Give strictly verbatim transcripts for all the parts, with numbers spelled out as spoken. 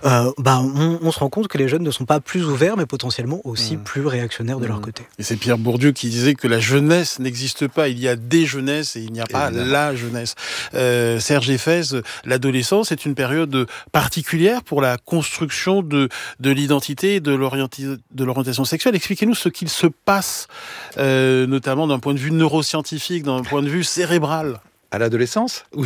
euh, bah, on, on se rend compte que les jeunes ne sont pas plus ouverts, mais potentiellement aussi Mmh. plus réactionnaires de Mmh. leur côté. Et c'est Pierre Bourdieu qui disait que la jeunesse n'existe pas. Il y a des jeunesses et il n'y a pas Évidemment. la jeunesse. Euh, Serge Effès, l'adolescence est une période particulière pour la construction de, de l'identité et de, l'orienti- de l'orientation sexuelle. Expliquez-nous ce qu'il se passe, euh, notamment d'un point de vue neuroscientifique, d'un point de vue cérébral. À l'adolescence, Oui.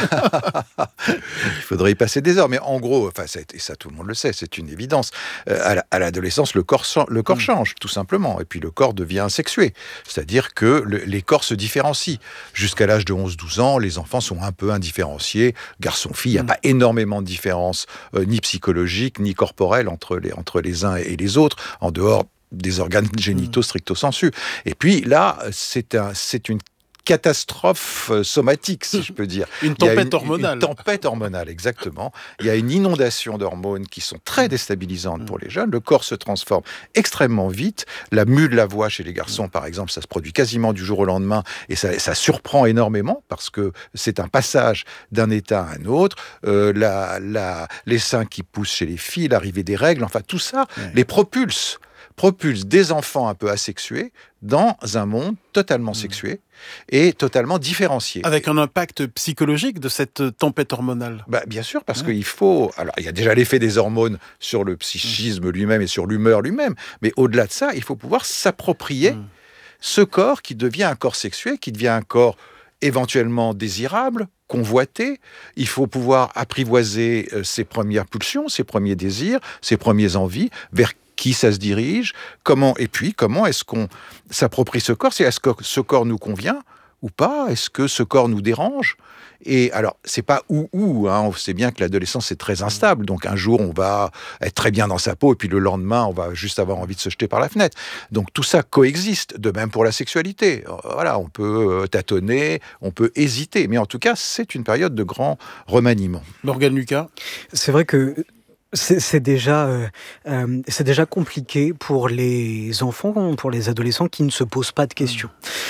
il faudrait y passer des heures. Mais en gros, enfin, ça, et ça tout le monde le sait, c'est une évidence. Euh, à, la- à l'adolescence, le corps, chan- le corps Mm. change, tout simplement. Et puis le corps devient sexué. C'est-à-dire que le- les corps se différencient. Jusqu'à l'âge de onze douze ans, les enfants sont un peu indifférenciés. Garçon-fille, il n'y a Mm. pas énormément de différence, euh, ni psychologique, ni corporelle entre les, entre les uns et les autres, en dehors des organes génitaux stricto sensu. Et puis là, c'est un, c'est une catastrophe euh, somatique, si je peux dire. Une Il y a tempête hormonale. Une tempête hormonale, exactement. Il y a une inondation d'hormones qui sont très déstabilisantes pour les jeunes. Le corps se transforme extrêmement vite. La mue de la voix chez les garçons, par exemple, ça se produit quasiment du jour au lendemain et ça, ça surprend énormément parce que c'est un passage d'un état à un autre. Euh, la, la, les seins qui poussent chez les filles, l'arrivée des règles, enfin tout ça Ouais. les propulse propulse des enfants un peu asexués dans un monde totalement sexué et totalement différencié. Avec un impact psychologique de cette tempête hormonale. Bah, bien sûr, parce Ouais. qu'il faut... Alors, il y a déjà l'effet des hormones sur le psychisme lui-même et sur l'humeur lui-même, mais au-delà de ça, il faut pouvoir s'approprier Mm. ce corps qui devient un corps sexué, qui devient un corps éventuellement désirable, convoité. Il faut pouvoir apprivoiser euh, ses premières pulsions, ses premiers désirs, ses premières envies, vers qui ça se dirige, comment, et puis comment est-ce qu'on s'approprie ce corps, c'est est-ce que ce corps nous convient ou pas, est-ce que ce corps nous dérange? Et alors, c'est pas ou ou, hein, on sait bien que l'adolescence c'est très instable, donc un jour on va être très bien dans sa peau, et puis le lendemain on va juste avoir envie de se jeter par la fenêtre. Donc tout ça coexiste, de même pour la sexualité. Voilà, on peut euh, tâtonner, on peut hésiter, mais en tout cas c'est une période de grand remaniement. Morgane Lucas. C'est vrai que c'est, c'est déjà, euh, euh, c'est déjà compliqué pour les enfants, pour les adolescents qui ne se posent pas de questions.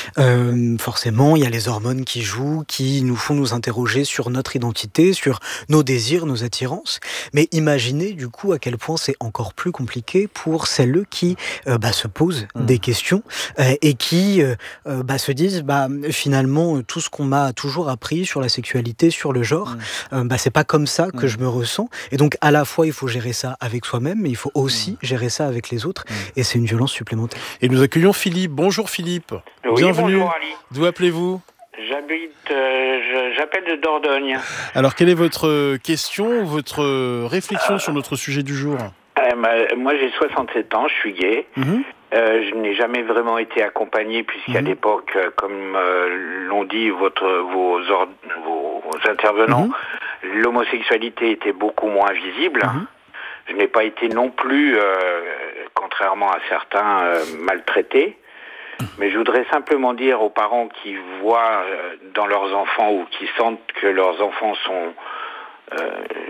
Euh, forcément, il y a les hormones qui jouent, qui nous font nous interroger sur notre identité, sur nos désirs, nos attirances. Mais imaginez du coup à quel point c'est encore plus compliqué pour celles qui euh, bah, se posent Mmh. des questions euh, et qui euh, euh, bah, se disent bah, finalement tout ce qu'on m'a toujours appris sur la sexualité, sur le genre, Mmh. euh, bah, c'est pas comme ça que Mmh. je me ressens. Et donc à la fois il faut gérer ça avec soi-même, mais il faut aussi gérer ça avec les autres. Mmh. Et c'est une violence supplémentaire. Et nous accueillons Philippe. Bonjour Philippe. Oui, Bienvenue. bonjour Ali. D'où appelez-vous? J'habite, euh, je- j'appelle de Dordogne. Alors, quelle est votre question, votre réflexion sur notre sujet du jour? Euh, ma- moi j'ai soixante-sept ans, je suis gay. Mhm. Euh, je n'ai jamais vraiment été accompagné puisqu'à Mhm. l'époque, euh, comme euh, l'ont dit votre, vos, or- vos, vos intervenants, l'homosexualité était beaucoup moins visible. Mhm. Je n'ai pas été non plus, euh, contrairement à certains, euh, maltraité. Mais je voudrais simplement dire aux parents qui voient euh, dans leurs enfants ou qui sentent que leurs enfants sont, euh,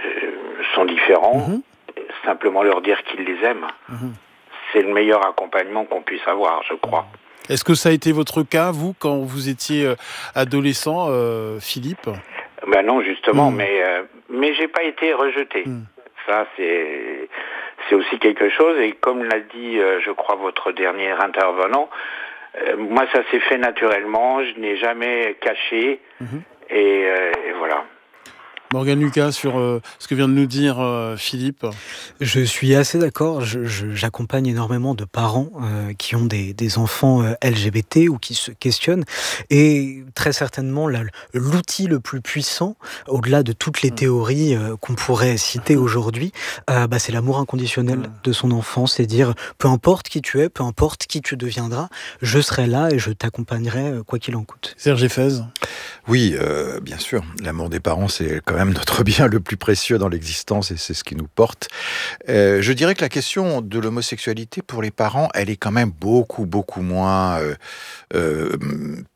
sont différents, Mhm. simplement leur dire qu'ils les aiment. Mhm. C'est le meilleur accompagnement qu'on puisse avoir, je crois. Est-ce que ça a été votre cas, vous, quand vous étiez euh, adolescent, euh, Philippe? Ben non, justement, Mm. mais euh, mais j'ai pas été rejeté. Mm. Ça, c'est c'est aussi quelque chose. Et comme l'a dit, euh, je crois, votre dernier intervenant, euh, moi, ça s'est fait naturellement. Je n'ai jamais caché. Mhm. Et, euh, et voilà. Morgane Lucas, sur euh, ce que vient de nous dire euh, Philippe. Je suis assez d'accord. Je, je- j'accompagne énormément de parents euh, qui ont des, des enfants euh, L G B T ou qui se questionnent. Et très certainement, la- l'outil le plus puissant, au-delà de toutes les Mm. théories euh, qu'on pourrait citer aujourd'hui, euh, bah, c'est l'amour inconditionnel Mm. de son enfant. C'est dire, peu importe qui tu es, peu importe qui tu deviendras, je serai là et je t'accompagnerai euh, quoi qu'il en coûte. Serge Effès. Oui, euh, bien sûr, l'amour des parents, c'est quand même notre bien le plus précieux dans l'existence et c'est ce qui nous porte. Euh, je dirais que la question de l'homosexualité pour les parents, elle est quand même beaucoup, beaucoup moins euh, euh,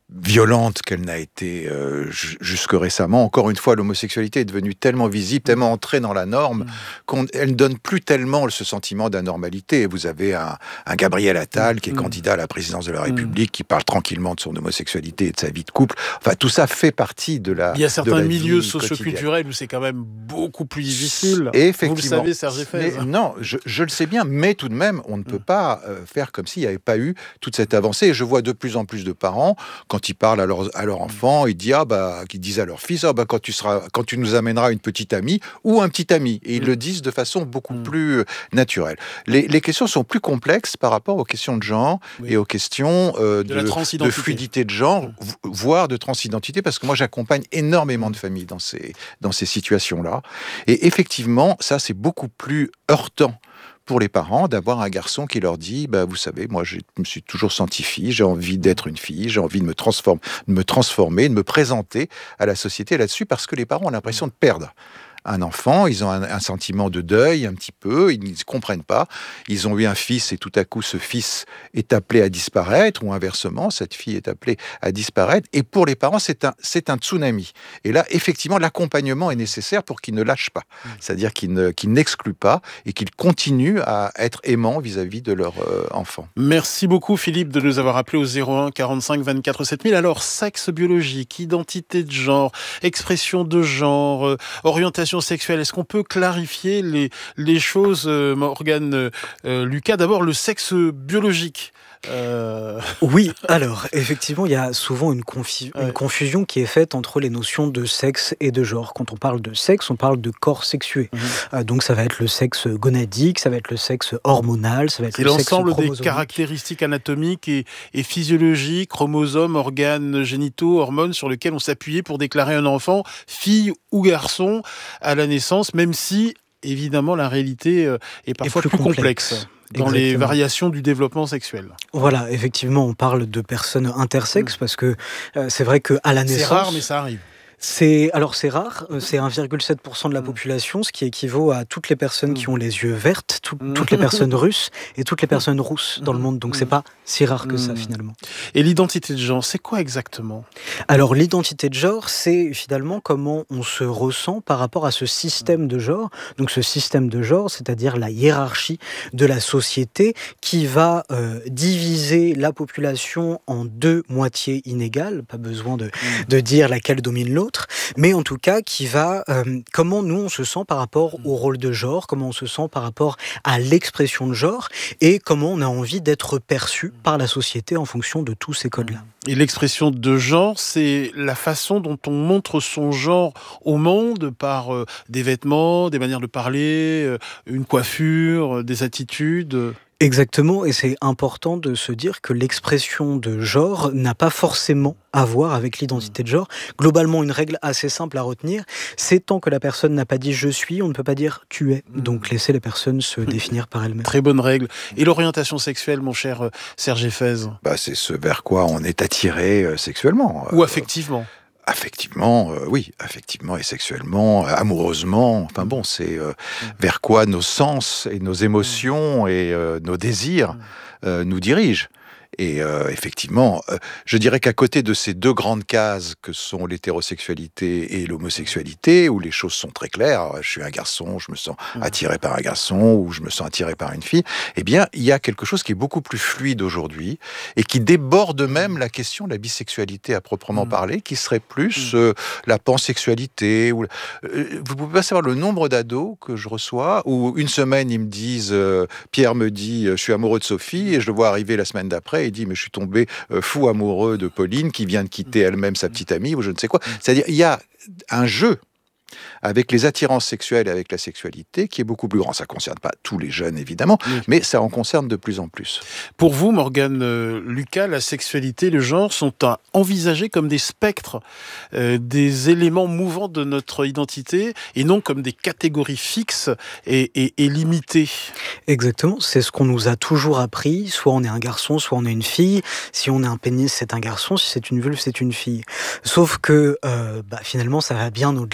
violente qu'elle n'a été euh, jusque récemment. Encore une fois, l'homosexualité est devenue tellement visible, tellement entrée dans la norme, mmh. qu'elle ne donne plus tellement ce sentiment d'anormalité. Vous avez un, un Gabriel Attal qui est mmh. candidat à la présidence de la République, mmh. qui parle tranquillement de son homosexualité et de sa vie de couple. Enfin, tout ça fait partie de la. Il y a certains milieux socioculturels où c'est quand même beaucoup plus difficile. Et effectivement, vous le savez, Serge Effez. Non, je, je le sais bien, mais tout de même, on ne peut mmh. pas euh, faire comme s'il n'y avait pas eu toute cette avancée. Et je vois de plus en plus de parents, quand Quand ils parlent à leurs à leur enfants, ils disent ah bah, qu'ils disent à leur fils ah bah quand tu seras, quand tu nous amèneras une petite amie ou un petit ami, et ils mmh. le disent de façon beaucoup mmh. plus naturelle. Les, les questions sont plus complexes par rapport aux questions de genre oui. et aux questions euh, de, de, de fluidité de genre, mmh. voire de transidentité, parce que moi j'accompagne énormément de familles dans ces dans ces situations-là, et effectivement ça c'est beaucoup plus heurtant pour les parents d'avoir un garçon qui leur dit bah, vous savez, moi je me suis toujours senti fille, j'ai envie d'être une fille, j'ai envie de me, transforme, de me transformer, de me présenter à la société là-dessus, parce que les parents ont l'impression de perdre un enfant, ils ont un, un sentiment de deuil un petit peu, ils ne comprennent pas, ils ont eu un fils et tout à coup ce fils est appelé à disparaître, ou inversement, cette fille est appelée à disparaître, et pour les parents c'est un, c'est un tsunami. Et là, effectivement, l'accompagnement est nécessaire pour qu'ils ne lâchent pas, mmh. c'est-à-dire qu'ils, ne, qu'ils n'excluent pas et qu'ils continuent à être aimants vis-à-vis de leur euh, enfant. Merci beaucoup Philippe de nous avoir appelé au zéro un quarante-cinq vingt-quatre sept mille. Alors, sexe biologique, identité de genre, expression de genre, euh, orientation sexuelle. Est-ce qu'on peut clarifier les, les choses, euh, Morgane euh, Lucas? D'abord, le sexe biologique. Euh... Oui, alors, effectivement, il y a souvent une, confi- ouais. une confusion qui est faite entre les notions de sexe et de genre. Quand on parle de sexe, on parle de corps sexué. Mmh. Euh, donc, ça va être le sexe gonadique, ça va être le sexe hormonal, ça va être C'est le sexe l'ensemble chromosomique. Des caractéristiques anatomiques et, et physiologiques, chromosomes, organes génitaux, hormones, sur lesquels on s'appuyait pour déclarer un enfant, fille ou garçon, à la naissance, même si, évidemment, la réalité est parfois plus, plus complexe. complexe. Dans Exactement. Les variations du développement sexuel. Voilà, effectivement, on parle de personnes intersexes mmh. parce que euh, c'est vrai qu'à la naissance... C'est rare, mais ça arrive. C'est, alors c'est rare, c'est un virgule sept pour cent de la population, ce qui équivaut à toutes les personnes qui ont les yeux vertes, tout, toutes les personnes russes et toutes les personnes rousses dans le monde. Donc c'est pas si rare que ça finalement. Et l'identité de genre, c'est quoi exactement ? Alors l'identité de genre, c'est finalement comment on se ressent par rapport à ce système de genre. Donc ce système de genre, c'est-à-dire la hiérarchie de la société qui va euh, diviser la population en deux moitiés inégales. Pas besoin de, de dire laquelle domine l'autre. Mais en tout cas, qui va, euh, comment nous on se sent par rapport au rôle de genre, comment on se sent par rapport à l'expression de genre, et comment on a envie d'être perçu par la société en fonction de tous ces codes-là. Et l'expression de genre, c'est la façon dont on montre son genre au monde par euh, des vêtements, des manières de parler, euh, une coiffure, euh, des attitudes. Exactement, et c'est important de se dire que l'expression de genre n'a pas forcément à voir avec l'identité de genre. Globalement, une règle assez simple à retenir, c'est tant que la personne n'a pas dit « je suis », on ne peut pas dire « tu es ». Donc laissez les personnes se définir par elles-mêmes. Très bonne règle. Et l'orientation sexuelle, mon cher euh, Serge Effez ? Bah, c'est ce vers quoi on est attiré euh, sexuellement. Ou affectivement. Euh, Affectivement, euh, oui, affectivement et sexuellement, euh, amoureusement, enfin bon, c'est euh, vers quoi nos sens et nos émotions et euh, nos désirs euh, nous dirigent. Et euh, effectivement, euh, je dirais qu'à côté de ces deux grandes cases que sont l'hétérosexualité et l'homosexualité, où les choses sont très claires, je suis un garçon, je me sens attiré par un garçon, ou je me sens attiré par une fille, eh bien, il y a quelque chose qui est beaucoup plus fluide aujourd'hui, et qui déborde même la question de la bisexualité à proprement mmh. parler, qui serait plus euh, la pansexualité. Ou, euh, vous pouvez pas savoir le nombre d'ados que je reçois, où une semaine, ils me disent, euh, Pierre me dit, je suis amoureux de Sophie, et je le vois arriver la semaine d'après, il dit mais je suis tombé euh, fou amoureux de Pauline qui vient de quitter elle-même sa petite amie ou je ne sais quoi. C'est-à-dire il y a un jeu avec les attirances sexuelles et avec la sexualité qui est beaucoup plus grand. Ça ne concerne pas tous les jeunes évidemment, oui. mais ça en concerne de plus en plus. Pour vous, Morgane euh, Lucas, la sexualité, le genre sont à envisager comme des spectres, euh, des éléments mouvants de notre identité et non comme des catégories fixes et, et, et limitées. Exactement, c'est ce qu'on nous a toujours appris. Soit on est un garçon, soit on est une fille. Si on est un pénis, c'est un garçon. Si c'est une vulve, c'est une fille. Sauf que euh, bah, finalement, ça va bien au-delà de ça.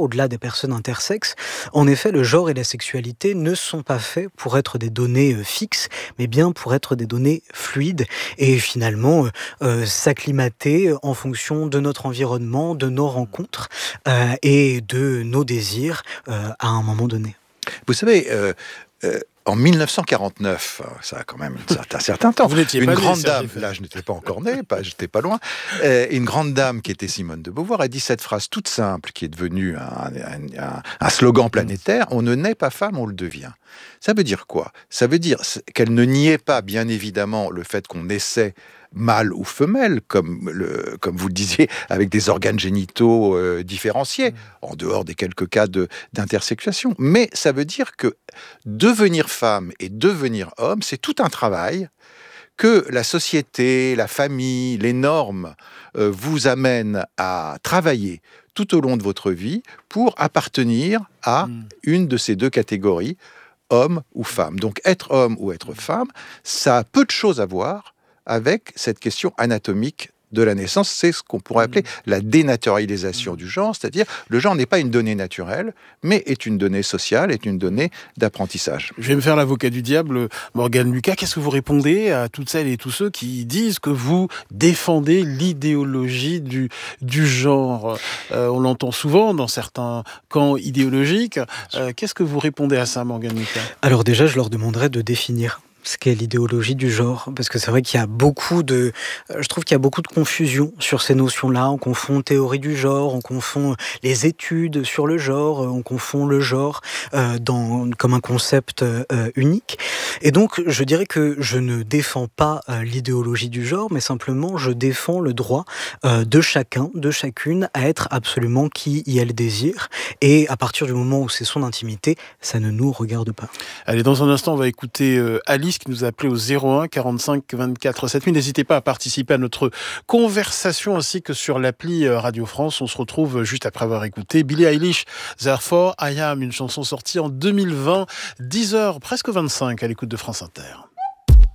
au-delà des personnes intersexes. En effet, le genre et la sexualité ne sont pas faits pour être des données euh, fixes, mais bien pour être des données fluides et finalement euh, euh, s'acclimater en fonction de notre environnement, de nos rencontres euh, et de nos désirs euh, à un moment donné. Vous savez, euh, euh, en mille neuf cent quarante-neuf, ça a quand même un certain temps, Vous n'étiez une pas né, grande Serge dame, Eiffel. là je n'étais pas encore né, pas, j'étais pas loin, euh, une grande dame qui était Simone de Beauvoir a dit cette phrase toute simple qui est devenue un, un, un, un slogan planétaire, on ne naît pas femme, on le devient. Ça veut dire quoi? Ça veut dire qu'elle ne niait pas, bien évidemment, le fait qu'on essaie mâle ou femelle, comme, le, comme vous le disiez, avec des organes génitaux euh, différenciés, en dehors des quelques cas de, d'intersexuation. Mais ça veut dire que devenir femme et devenir homme, c'est tout un travail que la société, la famille, les normes euh, vous amènent à travailler tout au long de votre vie pour appartenir à mmh. une de ces deux catégories, homme ou femme. Donc être homme ou être femme, ça a peu de choses à voir avec cette question anatomique de la naissance. C'est ce qu'on pourrait appeler la dénaturalisation du genre, c'est-à-dire le genre n'est pas une donnée naturelle, mais est une donnée sociale, est une donnée d'apprentissage. Je vais me faire l'avocat du diable, Morgane Lucas. Qu'est-ce que vous répondez à toutes celles et tous ceux qui disent que vous défendez l'idéologie du, du genre? euh, On l'entend souvent dans certains camps idéologiques. Euh, qu'est-ce que vous répondez à ça, Morgane Lucas? Alors déjà, je leur demanderais de définir ce qu'est l'idéologie du genre, parce que c'est vrai qu'il y a beaucoup de, je trouve qu'il y a beaucoup de confusion sur ces notions-là. On confond théorie du genre, on confond les études sur le genre, on confond le genre euh, dans, comme un concept euh, unique. Et donc, je dirais que je ne défends pas euh, l'idéologie du genre, mais simplement je défends le droit euh, de chacun, de chacune, à être absolument qui y elle désire. Et à partir du moment où c'est son intimité, ça ne nous regarde pas. Allez, dans un instant, on va écouter euh, Alice qui nous a appelé au zéro un quarante-cinq vingt-quatre sept mille. N'hésitez pas à participer à notre conversation ainsi que sur l'appli Radio France. On se retrouve juste après avoir écouté Billie Eilish, Therefore I Am, une chanson sortie en deux mille vingt, dix heures presque vingt-cinq à l'écoute de France Inter.